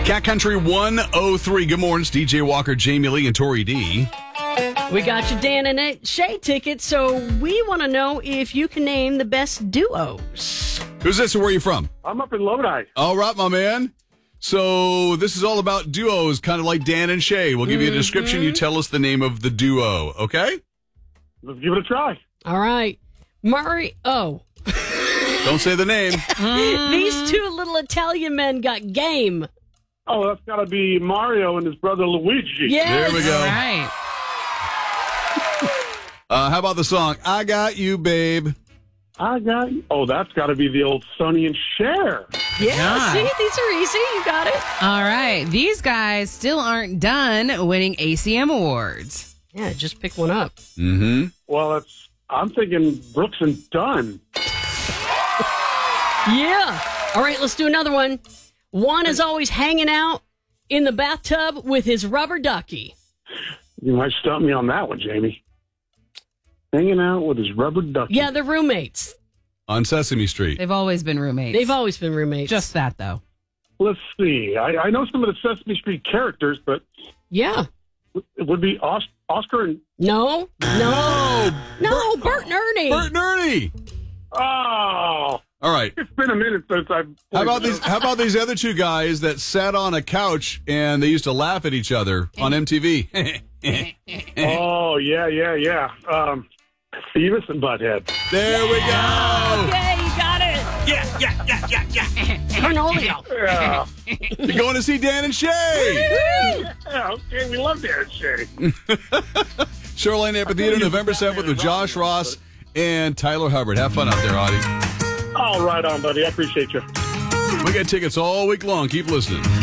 Cat Country 103. Good morning. It's DJ Walker, Jamie Lee, and Tori D. We got your Dan and Shay tickets, so we want to know if you can name the best duos. Who's this and where are you from? I'm up in Lodi. All right, my man. So this is all about duos, kind of like Dan and Shay. We'll give you a description. You tell us the name of the duo, okay? Let's give it a try. All right. Don't say the name. These two little Italian men got game. Oh, that's got to be Mario and his brother Luigi. Yes. There we go. All right. How about the song, I Got You, Babe? I got you. Oh, that's got to be the old Sonny and Cher. Yeah, Yeah. see, these are easy. You got it. All right. These guys still aren't done winning ACM awards. Yeah, just pick one up. Mm-hmm. Well, I'm thinking Brooks and Dunn. Yeah. All right, let's do another one. Juan is always hanging out in the bathtub with his rubber ducky. You might stump me on that one, Jamie. Hanging out with his rubber ducky. Yeah, they're roommates. On Sesame Street. They've always been roommates. They've always been roommates. Just that, though. Let's see. I know some of the Sesame Street characters, but Yeah. it would be Oscar and... No. Bert and Ernie. Bert and Ernie. Oh, All right. it's been a minute since I've... How about these other two guys that sat on a couch and they used to laugh at each other on MTV? Oh, yeah. Beavis and Butthead. There we go. Okay, you got it. Yeah. Cornolio. Yeah. You're going to see Dan and Shay. Yeah, okay, we love that shit. Shoreline Amphitheater, November 7th with Josh Ross and Tyler Hubbard. Have fun out there, Audie. All right on, buddy. I appreciate you. We got tickets all week long. Keep listening.